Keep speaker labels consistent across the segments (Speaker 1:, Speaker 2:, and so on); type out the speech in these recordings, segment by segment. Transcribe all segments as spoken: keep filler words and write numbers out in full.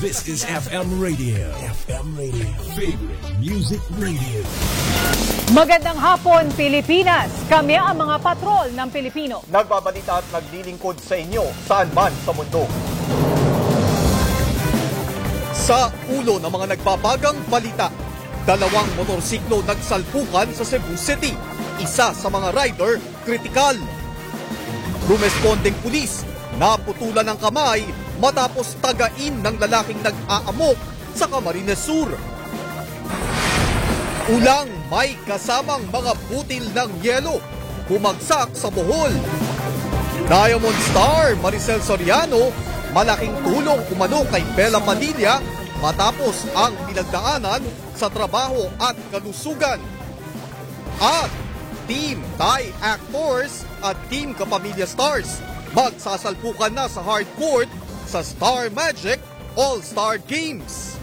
Speaker 1: This is F M Radio. F M Radio. Favorite Music Radio.
Speaker 2: Magandang hapon, Pilipinas. Kami ang mga patrol ng Pilipino.
Speaker 3: Nagbabalita at naglilingkod sa inyo saan man sa mundo. Sa ulo ng mga nagbabagang balita, dalawang motorsiklo nagsalpukan sa Cebu City. Isa sa mga rider, kritikal. Rumespondeng pulis, naputulan ng kamay matapos tagain ng lalaking nag-aamok sa Camarines Sur. Ulang may kasamang mga butil ng yelo, bumagsak sa Bohol. Diamond Star Maricel Soriano, malaking tulong umano kay Bella Padilla matapos ang pinagdaanan sa trabaho at kalusugan. At Team Thai Actors at Team Kapamilya Stars magsasalpukan na sa hardcourt sa Star Magic All-Star Games.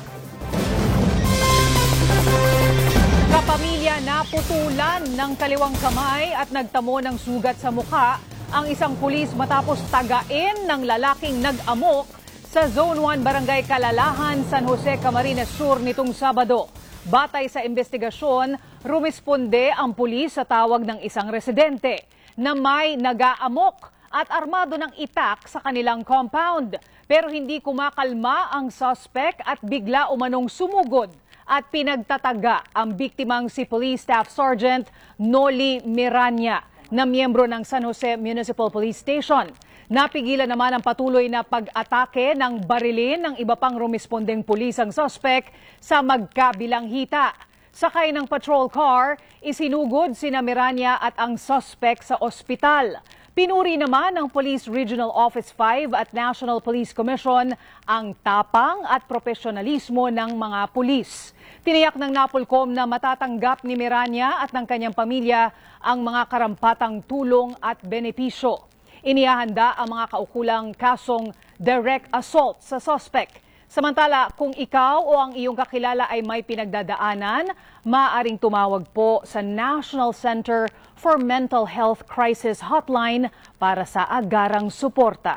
Speaker 2: Kapamilya naputulan ng kaliwang kamay at nagtamo ng sugat sa mukha ang isang pulis matapos tagain ng lalaking nag-amok sa Zone one Barangay Kalalahan, San Jose, Camarines Sur nitong Sabado. Batay sa investigasyon, rumisponde ang pulis sa tawag ng isang residente na may nag-aamok at armado ng itak sa kanilang compound. Pero hindi kumakalma ang suspect at bigla umanong sumugod at pinagtataga ang biktimang si Police Staff Sergeant Noli Miranya na miyembro ng San Jose Municipal Police Station. Napigilan naman ang patuloy na pag-atake ng barilin ng iba pang rumispondeng pulis ang suspect sa magkabilang hita. Sakay ng patrol car, isinugod sina Miranya at ang suspect sa ospital. Pinuri naman ng Police Regional Office five at National Police Commission ang tapang at profesionalismo ng mga pulis. Tiniyak ng Napolcom na matatanggap ni Miranya at ng kanyang pamilya ang mga karampatang tulong at benepisyo. Inihahanda ang mga kaukulang kasong direct assault sa suspect. Samantala, kung ikaw o ang iyong kakilala ay may pinagdadaanan, maaaring tumawag po sa National Center for Mental Health Crisis Hotline para sa agarang suporta.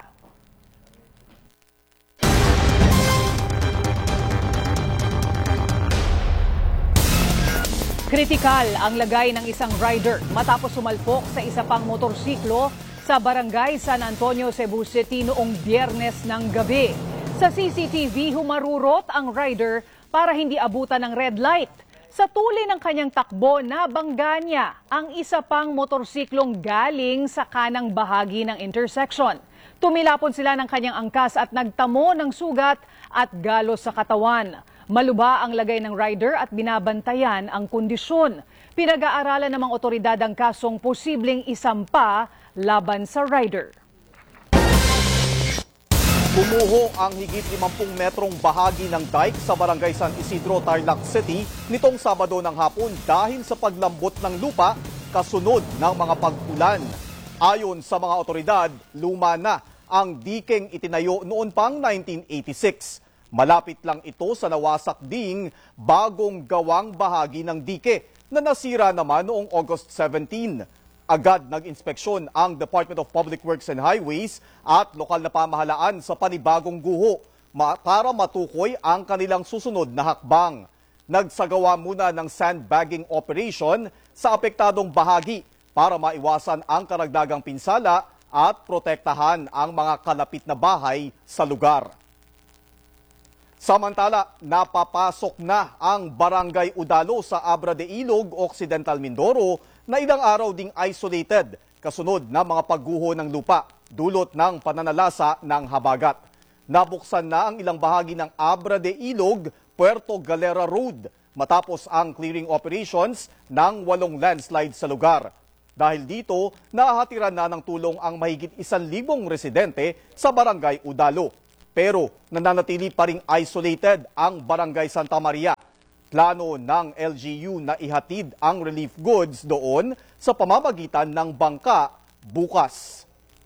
Speaker 2: Kritikal ang lagay ng isang rider matapos sumalpok sa isa pang motorsiklo sa Barangay San Antonio, Cebu City noong Biyernes ng gabi. Sa C C T V, humarurot ang rider para hindi abutan ng red light. Sa tuloy ng kanyang takbo, nabangga niya ang isa pang motorsiklong galing sa kanang bahagi ng intersection. Tumilapon sila ng kanyang angkas at nagtamo ng sugat at galos sa katawan. Maluba ang lagay ng rider at binabantayan ang kondisyon. Pinag-aaralan ng mga otoridad ang kasong posibleng isampa laban sa rider.
Speaker 3: Bumuho ang higit limang metrong bahagi ng dike sa Barangay San Isidro, Tarlac City nitong Sabado ng hapon dahil sa paglambot ng lupa kasunod ng mga pag-ulan. Ayon sa mga otoridad, luma na ang dikeng itinayo noon pang nineteen eighty-six. Malapit lang ito sa nawasak ding bagong gawang bahagi ng dike na nasira naman noong August seventeen. Agad nag-inspeksyon ang Department of Public Works and Highways at lokal na pamahalaan sa panibagong guho para matukoy ang kanilang susunod na hakbang. Nagsagawa muna ng sandbagging operation sa apektadong bahagi para maiwasan ang karagdagang pinsala at protektahan ang mga kalapit na bahay sa lugar. Samantala, napapasok na ang Barangay Udalo sa Abra de Ilog, Occidental Mindoro na ilang araw ding isolated kasunod ng mga pagguho ng lupa dulot ng pananalasa ng habagat. Nabuksan na ang ilang bahagi ng Abra de Ilog, Puerto Galera Road matapos ang clearing operations ng walong landslide sa lugar. Dahil dito, nahatiran na ng tulong ang mahigit isang libong residente sa Barangay Udalo. Pero nananatili pa ring isolated ang Barangay Santa Maria. Plano ng L G U na ihatid ang relief goods doon sa pamamagitan ng bangka bukas.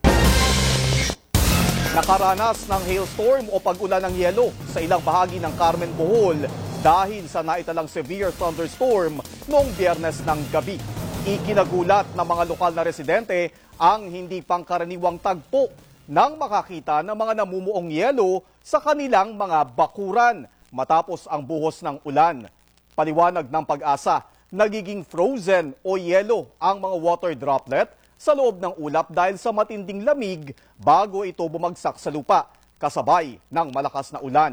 Speaker 3: Nakaranas ng hailstorm o pag-ulan ng yelo sa ilang bahagi ng Carmen, Bohol dahil sa naitalang severe thunderstorm noong Biyernes ng gabi. Ikinagulat ng mga lokal na residente ang hindi pangkaraniwang tagpo nang makakita ng mga namumuong yelo sa kanilang mga bakuran matapos ang buhos ng ulan. Paliwanag ng Pag-asa, nagiging frozen o yelo ang mga water droplet sa loob ng ulap dahil sa matinding lamig bago ito bumagsak sa lupa, kasabay ng malakas na ulan.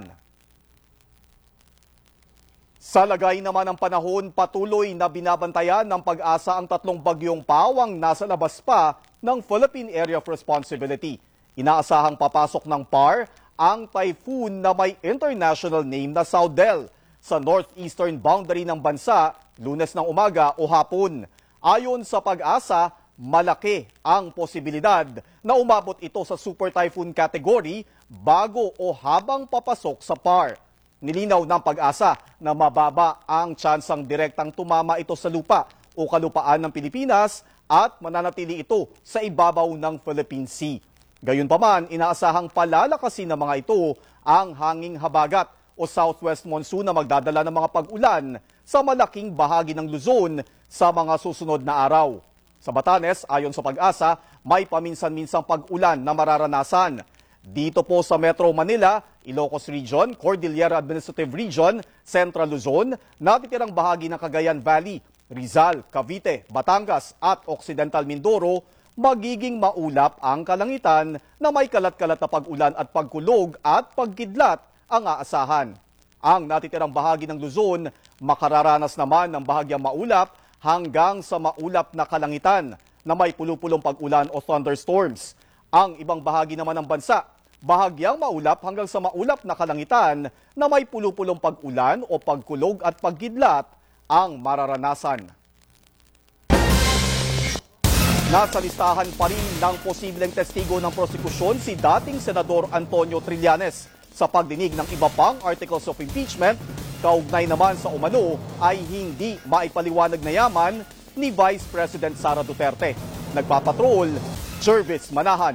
Speaker 3: Sa lagay naman ng panahon, patuloy na binabantayan ng Pag-asa ang tatlong bagyong pawang nasa labas pa ng Philippine Area of Responsibility. Inaasahang papasok ng P A R ang typhoon na may international name na Saudel sa northeastern boundary ng bansa Lunes ng umaga o hapon. Ayon sa Pag-asa, malaki ang posibilidad na umabot ito sa super typhoon category bago o habang papasok sa P A R. Nilinaw ng Pag-asa na mababa ang tsansang direktang tumama ito sa lupa o kalupaan ng Pilipinas at mananatili ito sa ibabaw ng Philippine Sea. Gayunpaman, inaasahang palalakasin ng mga ito ang hanging habagat o southwest monsoon na magdadala ng mga pag-ulan sa malaking bahagi ng Luzon sa mga susunod na araw. Sa Batanes, ayon sa Pag-asa, may paminsan-minsang pag-ulan na mararanasan. Dito po sa Metro Manila, Ilocos Region, Cordillera Administrative Region, Central Luzon, natitirang bahagi ng Cagayan Valley, Rizal, Cavite, Batangas at Occidental Mindoro, magiging maulap ang kalangitan na may kalat-kalat na pag-ulan at pagkulog at pagkidlat ang aasahan. Ang natitirang bahagi ng Luzon, makararanas naman ng bahagyang maulap hanggang sa maulap na kalangitan na may pulupulong pag-ulan o thunderstorms. Ang ibang bahagi naman ng bansa, bahagyang maulap hanggang sa maulap na kalangitan na may pulupulong pag-ulan o pagkulog at pagkidlat ang mararanasan. Nasa listahan pa rin ng posibleng testigo ng prosekusyon si dating Senador Antonio Trillanes sa pagdinig ng iba pang articles of impeachment, kaugnay naman sa umano ay hindi maipaliwanag na yaman ni Vice President Sara Duterte. Nagpapatrol, Jervis Manahan.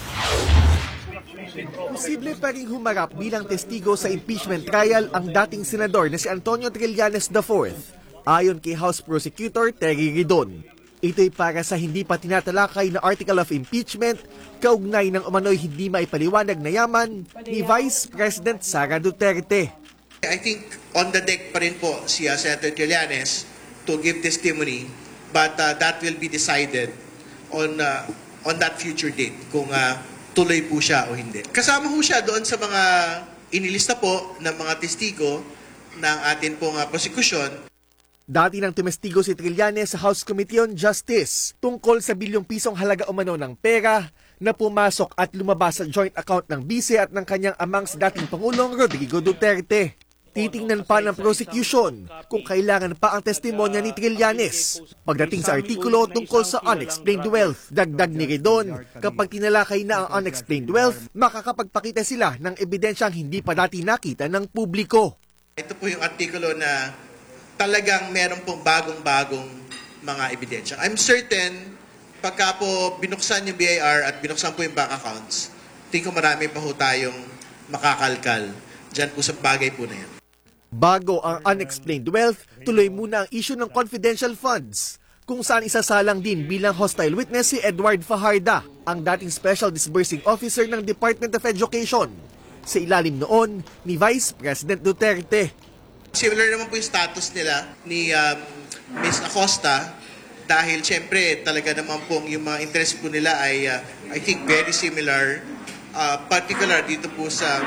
Speaker 4: Posible pa rin humarap bilang testigo sa impeachment trial ang dating senador na si Antonio Trillanes the fourth, ayon kay House Prosecutor Terry Ridon. Ito'y para sa hindi pa tinatalakay na article of impeachment kaugnay ng umano'y hindi maipaliwanag na yaman ni Vice President Sara Duterte.
Speaker 5: I think on the deck pa rin po si uh, Senator Trillanes to give testimony, but uh, that will be decided on uh, on that future date kung uh, tuloy po siya o hindi. Kasama po siya doon sa mga inilista po ng mga testigo ng atin pong uh, prosekusyon.
Speaker 4: Dati nang tumestigo si Trillanes sa House Committee on Justice tungkol sa bilyong pisong halaga umano ng pera na pumasok at lumabas sa joint account ng bise at ng kanyang amang sa dating Pangulong Rodrigo Duterte. Titingnan pa ng prosecution kung kailangan pa ang testimonya ni Trillanes pagdating sa artikulo tungkol sa unexplained wealth. Dagdag ni Ridon, kapag tinalakay na ang unexplained wealth, makakapagpakita sila ng ebidensyang hindi pa dati nakita ng publiko.
Speaker 5: Ito po yung artikulo na talagang meron pong bagong-bagong mga ebidensya. I'm certain, pagka po binuksan yung B I R at binuksan po yung bank accounts, tingin ko marami pa po tayong makakalkal dyan po sa bagay po na yan.
Speaker 4: Bago ang unexplained wealth, tuloy muna ang issue ng confidential funds, kung saan isasalang din bilang hostile witness si Edward Fajarda, ang dating Special Disbursing Officer ng Department of Education, sa ilalim noon ni Vice President Duterte.
Speaker 5: Similar naman po yung status nila ni um, Miz Acosta dahil siyempre talaga naman po yung mga interest po nila ay uh, I think very similar, uh, particular dito po sa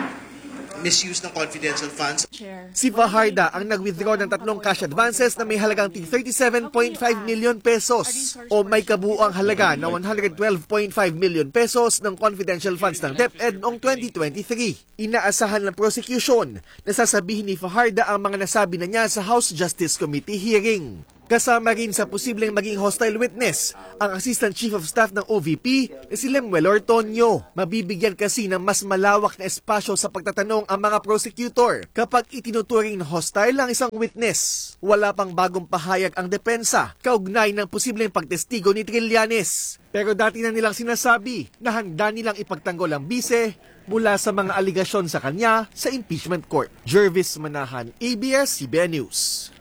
Speaker 5: misuse ng confidential funds.
Speaker 4: Si Fajarda ang nag-withdraw ng tatlong cash advances na may halagang thirty-seven point five million pesos o may kabuuang halaga na one hundred twelve point five million pesos ng confidential funds ng DepEd noong twenty twenty-three. Inaasahan ng prosecution na sasabihin ni Fajarda ang mga nasabi na niya sa House Justice Committee hearing. Kasama rin sa posibleng maging hostile witness ang Assistant Chief of Staff ng O V P na si Lemuel Ortonio. Mabibigyan kasi ng mas malawak na espasyo sa pagtatanong ang mga prosecutor kapag itinuturing na hostile ang isang witness. Wala pang bagong pahayag ang depensa kaugnay ng posibleng pagtestigo ni Trillanes. Pero dati na nilang sinasabi na handa nilang ipagtanggol ang bise mula sa mga aligasyon sa kanya sa impeachment court. Jervis Manahan, A B S C B N News.